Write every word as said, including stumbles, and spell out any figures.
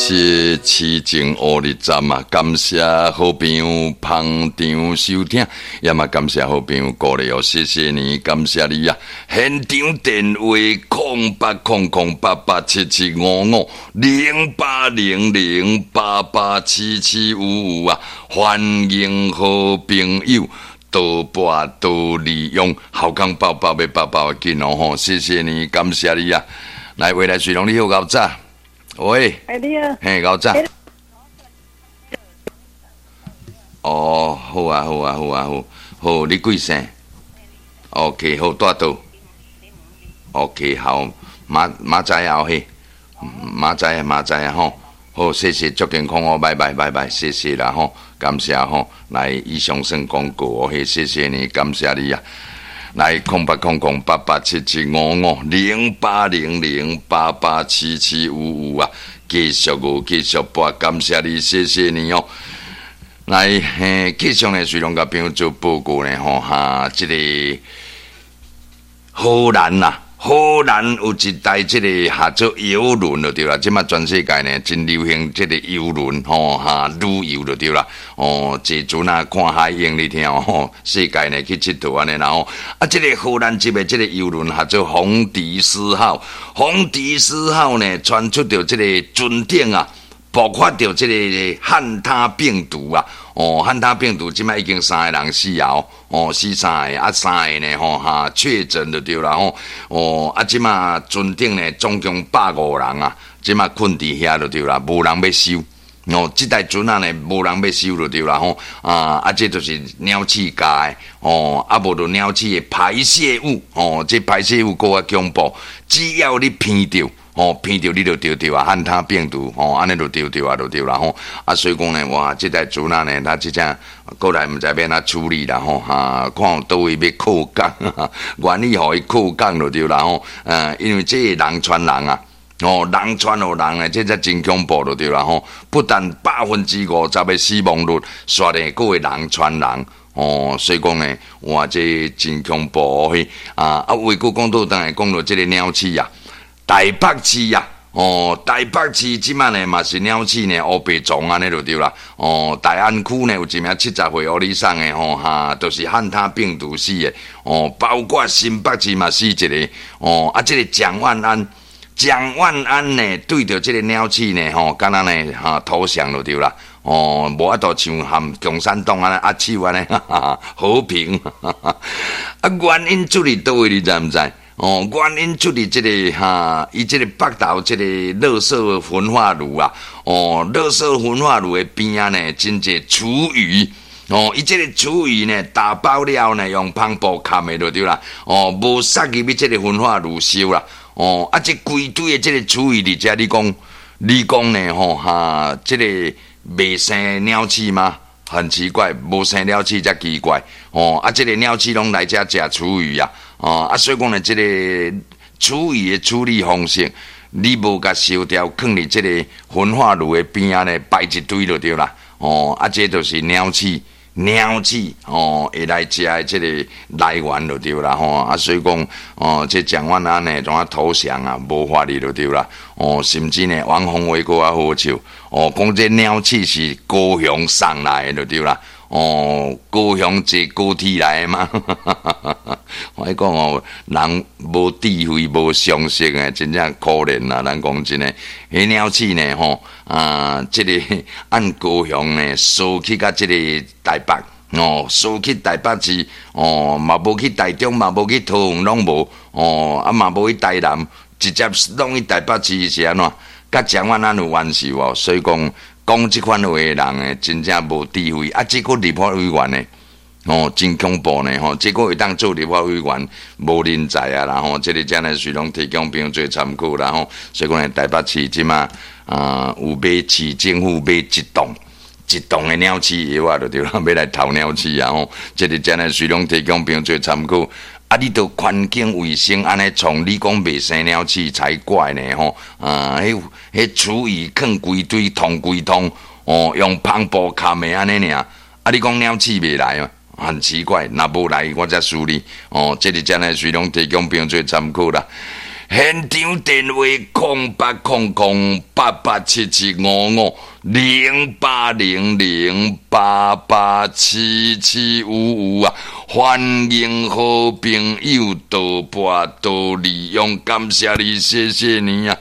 谢市情乌日站啊，感谢好朋友捧场收听，也嘛感谢好朋友鼓励哦，谢谢你，感谢你啊！现场电话空八空空八八七七五五零八零零八八七七五五啊，欢迎好朋友多拨多利用，好康包包要包包紧哦吼，谢谢你，感谢你啊！来，未来水龙你好搞早。喂， 哎你好， 嘿，搞早。哦，好啊，好啊，好啊，好，好，你几岁 ？OK， 好，多少 ？OK， 好，马马仔啊，嘿，马仔啊，马仔啊，吼，好，谢谢，祝健康哦，拜拜，拜拜，谢谢啦，吼，感谢吼，来以上算广告哦，嘿，谢谢你，感谢你啊。来空八空空八八七七五五零八零零八八七七五五啊，继续哦，继续拨，感谢你，谢谢你哦。来，嘿，继续呢，随龙甲朋友做报告呢，吼哈，这个荷兰呐。荷兰有一台这个下做游轮就对啦，即马全世界呢真流行这个游轮吼哈旅游就对啦，哦坐船啊看海景你听哦，世界呢去佚佗安尼啦吼，啊这个荷兰籍的这个游轮下做红迪斯号，红迪斯号呢传出着这个船顶啊爆发着这个汉他病毒啊。哦，汉他病毒即摆已经三个人死啊！哦，死三个，啊三个呢吼哈确诊就对啦吼。哦，啊即摆船顶呢总共百五人啊，即摆困伫遐就对啦，无人要收。哦，即台船啊呢无人要收就对啦吼。啊啊，这就是鸟鼠加的哦，啊无就鸟鼠的排泄物哦，这排泄物够啊恐怖，只要你闻到。哦，闻到你就得着啊，汉他病毒哦，安尼就得着啊，就对啦吼。啊，所以讲呢，哇，这台船啊呢，它即只过来毋知要哪处理啦吼，哈，看有倒位要靠港，愿意互伊靠港就对啦吼。呃，因为这人传人啊，哦，人传互人呢，这才真恐怖就对啦吼。不但百分之五十的死亡率，煞呢，佫会人传人。哦，所以讲呢，哇，这真恐怖嘿啊！啊，话佫讲到当然讲到这个鸟鼠啊。台北市啊，哦，台北市即摆呢嘛是鸟鼠呢，乌白虫安尼就对啦。哦，大安区呢有一名七十岁乌里送的吼哈，都、就是汉他病毒死的。哦，包括新北市嘛死一个。哦，啊，这个蒋万安，蒋万安呢对着这个鸟鼠呢，吼、哦，敢若呢哈投降就对啦。哦，无法度像含共产党安尼阿手安尼，哈哈，和平。哈哈啊，原因出伫倒位，你知毋知？哦，原因出伫即个哈，伊即个北投即个垃圾焚化炉啊，哦，垃圾焚化炉的边啊呢，真侪厨余，哦，伊即个厨余呢，打包了呢，用帆布盖的就对啦，哦，无塞入去即个焚化炉烧啦，哦，啊，即规堆的即个厨余伫遮，你讲，你讲呢，吼哈，即个未生鸟鼠吗？很奇怪，无生鸟鼠才奇怪，哦，啊，即个鸟鼠拢来遮食厨余啊。哦，啊，所以讲呢，这个厨余的处理方式，你无甲烧掉，放伫这个焚化炉的边啊呢，摆一堆就对啦。哦，啊，这就是鸟鼠，鸟鼠哦，会来食的这个来源就对啦吼。啊，所以讲哦，这蒋万安呢，怎啊投降啊，无法律就对啦。哦，甚至呢，王宏伟佫较好笑，哦，讲这鸟鼠是高雄送来的就对啦。哦，高雄坐高铁来的嘛，我讲哦，人无智慧、无常识诶，真正可怜啦。咱讲真诶，迄鸟鼠呢吼啊，即、这个按高雄呢，收去甲即个台北哦，收去台北市哦，嘛无去台中，嘛无去桃园，拢无哦，啊嘛无去台南，直接拢去台北市是安怎？甲蒋万安有关系哦，所以讲。讲即款话的人诶，真正无智慧。啊，这个立法委员呢，哦，真恐怖呢吼！这个会当做立法委员无人才啊，然后这个真诶是拢提供朋友做参考啦吼。所以讲呢，台北市即马啊有买市政府买一栋一栋诶鸟鼠药啊，就对啦，要来偷鸟鼠啊吼。这个真诶是拢提供朋友做参考。啊，你着环境卫生安尼从你讲袂生鸟鼠才怪呢吼！啊，迄迄厨余放规堆，通规通，哦，用帆布盖的安尼尔。啊，你讲鸟鼠袂来嘛？很奇怪，若无来我才处理。哦，这里将来水拢提供朋友做参考啦。 现场电话空八空空八八七七五五零八零零八八七七五五啊！欢迎好朋友多播多利用，感谢你，谢谢你啊！